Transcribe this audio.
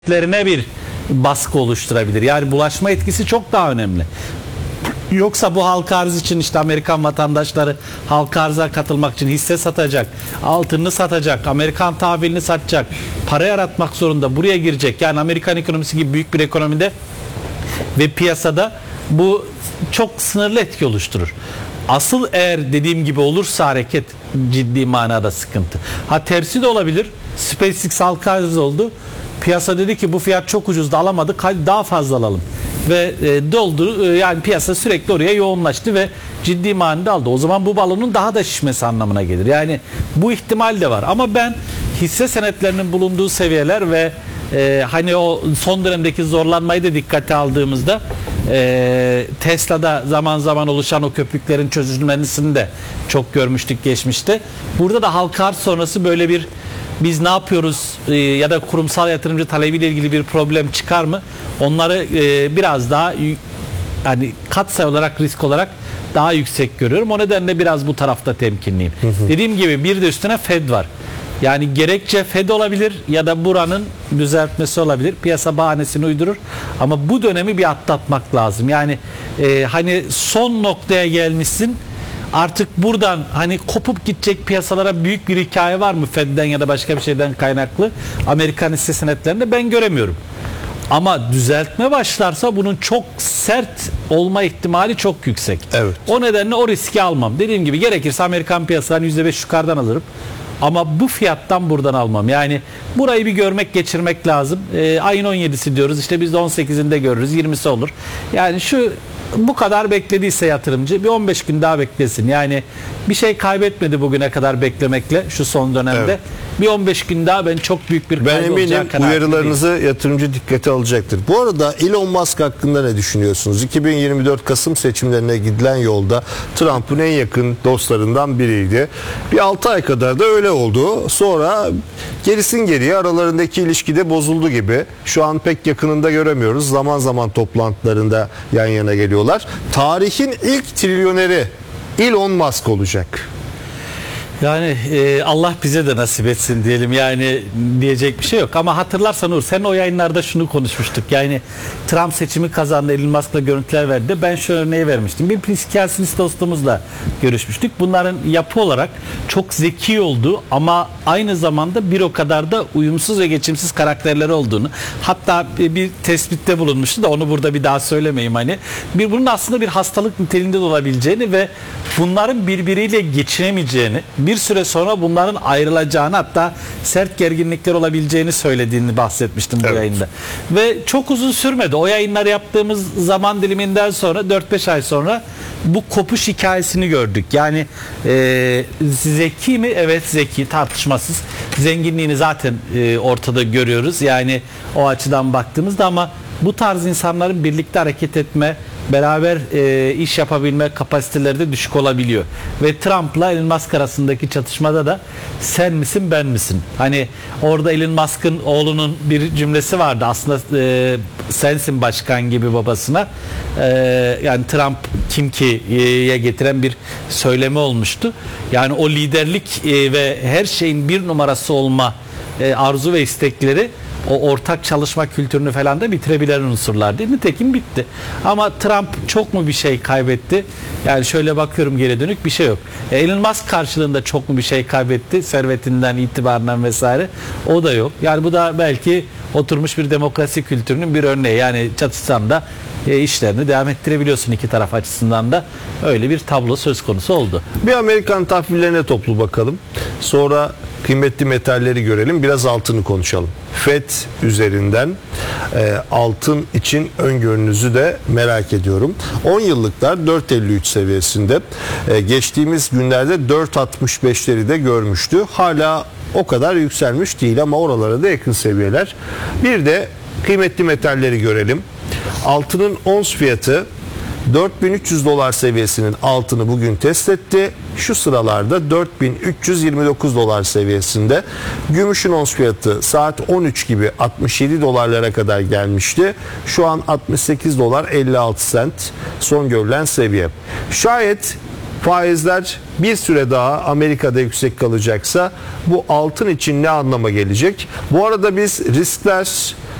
lerine bir baskı oluşturabilir. Yani bulaşma etkisi çok daha önemli. Yoksa bu halka arz için işte Amerikan vatandaşları halka arza katılmak için hisse satacak, altını satacak, Amerikan tahvilini satacak, para yaratmak zorunda, buraya girecek. Yani Amerikan ekonomisi gibi büyük bir ekonomide ve piyasada bu çok sınırlı etki oluşturur. Asıl eğer dediğim gibi olursa hareket ciddi manada sıkıntı. Ha tersi de olabilir. SpaceX halka arz oldu. Piyasa dedi ki bu fiyat çok ucuz da alamadık, hadi daha fazla alalım. Ve doldu, yani piyasa sürekli oraya yoğunlaştı ve ciddi manada aldı. O zaman bu balonun daha da şişmesi anlamına gelir. Yani bu ihtimal de var. Ama ben hisse senetlerinin bulunduğu seviyeler ve hani o son dönemdeki zorlanmayı da dikkate aldığımızda Tesla'da zaman zaman oluşan o köpüklerin çözülmesini de çok görmüştük geçmişte. Burada da halka arz sonrası böyle bir biz ne yapıyoruz ya da kurumsal yatırımcı talebiyle ilgili bir problem çıkar mı? Onları biraz daha hani katsayı olarak, risk olarak daha yüksek görüyorum. O nedenle biraz bu tarafta temkinliyim. Dediğim gibi bir de üstüne Fed var. Yani gerekçe Fed olabilir ya da buranın düzeltmesi olabilir. Piyasa bahanesini uydurur. Ama bu dönemi bir atlatmak lazım. Yani hani son noktaya gelmişsin. Artık buradan hani kopup gidecek piyasalara büyük bir hikaye var mı Fed'den ya da başka bir şeyden kaynaklı? Amerikan hisse senetlerinde ben göremiyorum. Ama düzeltme başlarsa bunun çok sert olma ihtimali çok yüksek. Evet. O nedenle o riski almam. Dediğim gibi gerekirse Amerikan piyasalarını %5 yukarıdan alırım. Ama bu fiyattan buradan almam. Yani burayı bir görmek, geçirmek lazım. Ayın 17'si diyoruz. İşte biz de 18'inde görürüz. 20'si olur. Yani bu kadar beklediyse yatırımcı bir 15 gün daha beklesin. Yani bir şey kaybetmedi bugüne kadar beklemekle şu son dönemde. Evet. Bir 15 gün daha ben çok büyük bir kaybı olacağı kanaatindeyim. Uyarılarınızı yatırımcı dikkate alacaktır. Bu arada Elon Musk hakkında ne düşünüyorsunuz? 2024 Kasım seçimlerine gidilen yolda Trump'ın en yakın dostlarından biriydi. Bir 6 ay kadar da öyle oldu. Sonra gerisin geriye aralarındaki ilişki de bozuldu gibi. Şu an pek yakınında göremiyoruz. Zaman zaman toplantılarında yan yana geliyorlar. Tarihin ilk trilyoneri Elon Musk olacak. Yani Allah bize de nasip etsin diyelim, yani diyecek bir şey yok. Ama hatırlarsan Uğur, sen o yayınlarda şunu konuşmuştuk. Yani Trump seçimi kazandı, Elon Musk'la görüntüler verdi. Ben şu örneği vermiştim. Bir psikiyatrist dostumuzla görüşmüştük. Bunların yapı olarak çok zeki olduğu ama aynı zamanda bir o kadar da uyumsuz ve geçimsiz karakterleri olduğunu, hatta bir tespitte bulunmuştu da onu burada bir daha söylemeyeyim hani. Bunun aslında bir hastalık niteliğinde de olabileceğini ve bunların birbiriyle geçinemeyeceğini, bir süre sonra bunların ayrılacağını, hatta sert gerginlikler olabileceğini söylediğini bahsetmiştim bu yayında. Ve çok uzun sürmedi. O yayınları yaptığımız zaman diliminden sonra 4-5 ay sonra bu kopuş hikayesini gördük. Yani zeki mi? Evet zeki, tartışmasız. Zenginliğini zaten ortada görüyoruz. Yani o açıdan baktığımızda, ama bu tarz insanların birlikte hareket etme, beraber iş yapabilme kapasiteleri de düşük olabiliyor. Ve Trump'la Elon Musk arasındaki çatışmada da sen misin ben misin? Hani orada Elon Musk'ın oğlunun bir cümlesi vardı. Aslında sensin başkan gibi babasına. Yani Trump kim ki'ye getiren bir söylemi olmuştu. Yani o liderlik ve her şeyin bir numarası olma arzu ve istekleri, o ortak çalışma kültürünü falan da bitirebilen unsurlar değil. Nitekim bitti. Ama Trump çok mu bir şey kaybetti? Yani şöyle bakıyorum, geri dönük bir şey yok. Elon Musk karşılığında çok mu bir şey kaybetti? Servetinden, itibarından vesaire. O da yok. Yani bu da belki oturmuş bir demokrasi kültürünün bir örneği. Yani çatışsan da işlerini devam ettirebiliyorsun iki taraf açısından da. Öyle bir tablo söz konusu oldu. Bir Amerikan tahvillerine toplu bakalım. Sonra kıymetli metalleri görelim. Biraz altını konuşalım. FED üzerinden altın için öngörünüzü de merak ediyorum. 10 yıllıklar 4.53 seviyesinde. Geçtiğimiz günlerde 4.65'leri de görmüştü. Hala o kadar yükselmiş değil ama oralara da yakın seviyeler. Bir de kıymetli metalleri görelim. Altının ons fiyatı 4300 dolar seviyesinin altını bugün test etti. Şu sıralarda 4329 dolar seviyesinde. Gümüşün ons fiyatı saat 13 gibi 67 dolarlara kadar gelmişti. Şu an 68 dolar 56 sent son görülen seviye. Şayet faizler bir süre daha Amerika'da yüksek kalacaksa bu altın için ne anlama gelecek? Bu arada biz riskler